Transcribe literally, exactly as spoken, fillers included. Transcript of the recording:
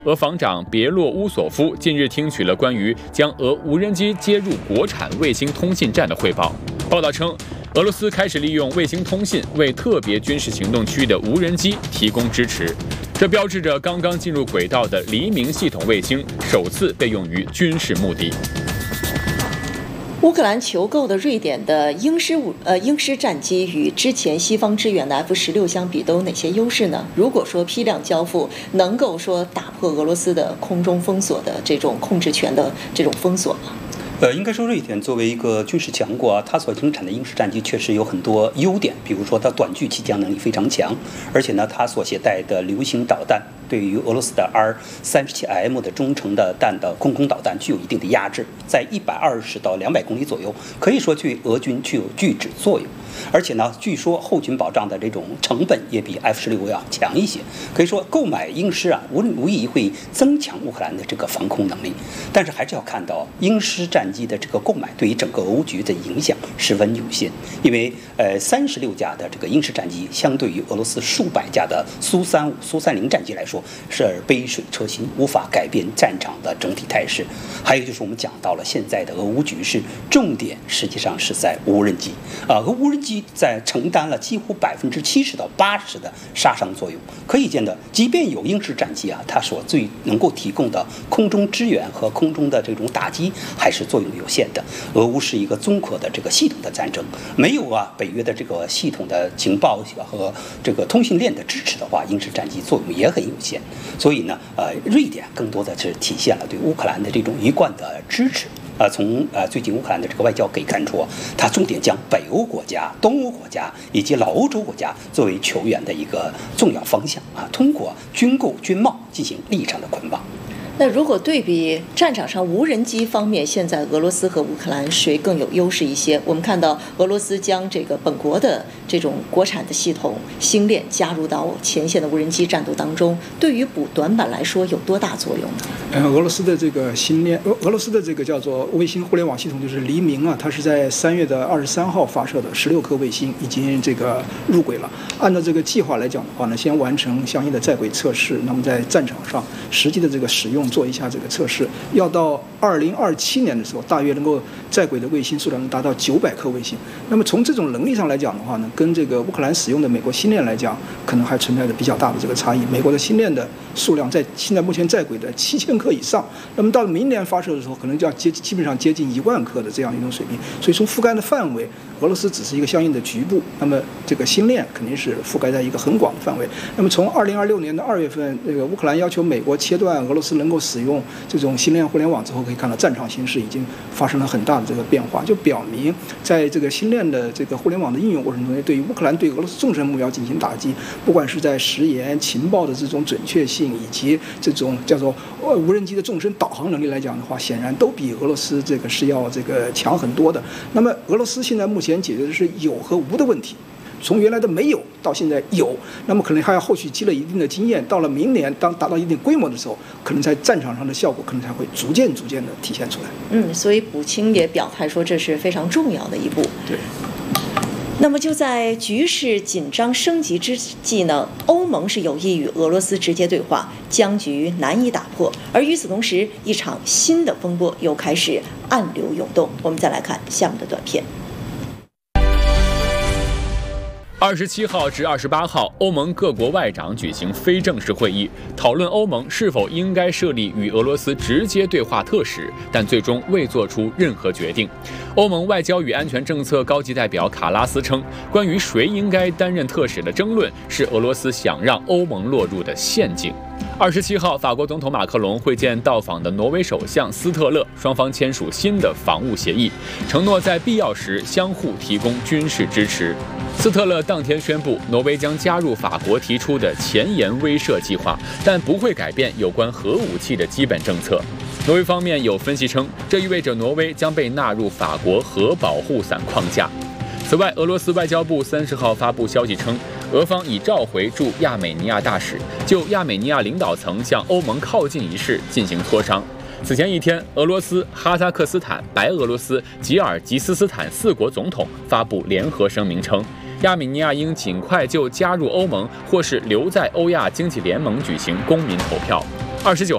俄防长别洛乌索夫近日听取了关于将俄无人机接入国产卫星通信站的汇报。报道称，俄罗斯开始利用卫星通信为特别军事行动区的无人机提供支持，这标志着刚刚进入轨道的黎明系统卫星首次被用于军事目的。 乌克兰求购的瑞典的鹰狮呃鹰狮战机与之前西方支援的 F 十六相比都有哪些优势呢？如果说批量交付能够说打破俄罗斯的空中封锁的这种控制权的这种封锁吗？ 呃，应该说瑞典作为一个军事强国啊，它所生产的鹰狮战机确实有很多优点，比如说它短距起降能力非常强，而且呢，它所携带的流星导弹对于俄罗斯的 R 三十七 M 的中程的弹的空空导弹具有一定的压制，在一百二十到两百公里左右，可以说对俄军具有拒止作用。而且呢，据说后勤保障的这种成本也比 F 十六要强一些，可以说购买鹰狮啊，无无疑会增强乌克兰的这个防空能力。但是还是要看到鹰狮战机的这个购买对于整个俄乌局的影响十分有限，因为呃三十六架的这个鹰狮战机，相对于俄罗斯数百架的苏三五、苏三零战机来说，是杯水车薪，无法改变战场的整体态势。还有就是我们讲到了现在的俄乌局势，重点实际上是在无人机啊，和无人机在承担了几乎百分之七十到八十的杀伤作用。可以见的，即便有鹰狮战机啊，它所最能够提供的空中支援和空中的这种打击还是作用有限的。俄乌是一个综合的这个系统的战争，没有啊北约的这个系统的情报和这个通信链的支持的话，鹰狮战机作用也很有限。所以呢，呃，瑞典更多的是体现了对乌克兰的这种一贯的支持。呃，从呃最近乌克兰的这个外交可以看出，它重点将北欧国家、东欧国家以及老欧洲国家作为球员的一个重要方向啊，通过军购、军贸进行利益上的捆绑。 那如果对比战场上无人机方面，现在俄罗斯和乌克兰谁更有优势一些？我们看到俄罗斯将这个本国的这种国产的系统星链加入到前线的无人机战斗当中，对于补短板来说有多大作用呢？ 呃，俄罗斯的这个星链，俄俄罗斯的这个叫做卫星互联网系统，就是黎明啊，它是在三月的二十三号发射的，十六颗卫星已经这个入轨了。按照这个计划来讲的话呢，先完成相应的在轨测试，那么在战场上实际的这个使用做一下这个测试，要到二零二七年的时候，大约能够在轨的卫星数量能达到九百颗卫星。那么从这种能力上来讲的话呢，跟这个乌克兰使用的美国星链来讲，可能还存在着比较大的这个差异。美国的星链的数量在现在目前在轨的七千颗以上，那么到明年发射的时候，可能就要接基本上接近一万颗的这样一种水平。所以从覆盖的范围，俄罗斯只是一个相应的局部，那么这个星链肯定是覆盖在一个很广的范围。那么从二零二六年的二月份，这个乌克兰要求美国切断俄罗斯能够使用这种星链互联网之后，可以看到战场形势已经发生了很大的这个变化，就表明在这个星链的这个互联网的应用过程中，对于乌克兰对俄罗斯纵深目标进行打击，不管是在时延情报的这种准确性，以及这种叫做无人机的纵深导航能力来讲的话，显然都比俄罗斯这个是要这个强很多的。那么俄罗斯现在目前解决的是有和无的问题，从原来的没有到现在有，那么可能还要后续积累一定的经验，到了明年当达到一定规模的时候，可能在战场上的效果可能才会逐渐逐渐的体现出来。 嗯，所以普京也表态说这是非常重要的一步。 对。 那么就在局势紧张升级之际呢，欧盟是有意与俄罗斯直接对话，僵局难以打破。而与此同时，一场新的风波又开始暗流涌动。我们再来看下面的短片。 二十七号至二十八号，欧盟各国外长举行非正式会议，讨论欧盟是否应该设立与俄罗斯直接对话特使，但最终未做出任何决定。欧盟外交与安全政策高级代表卡拉斯称，关于谁应该担任特使的争论是俄罗斯想让欧盟落入的陷阱。二十七号，法国总统马克龙会见到访的挪威首相斯特勒，双方签署新的防务协议，承诺在必要时相互提供军事支持。斯特勒当天宣布，挪威将加入法国提出的前沿威慑计划，但不会改变有关核武器的基本政策。挪威方面有分析称，这意味着挪威将被纳入法国核保护伞框架。此外，俄罗斯外交部三十号发布消息称，俄方已召回驻亚美尼亚大使，就亚美尼亚领导层向欧盟靠近一事进行磋商。此前一天，俄罗斯、哈萨克斯坦、白俄罗斯、吉尔吉斯斯坦四国总统发布联合声明称，亚美尼亚应尽快就加入欧盟或是留在欧亚经济联盟举行公民投票。二十九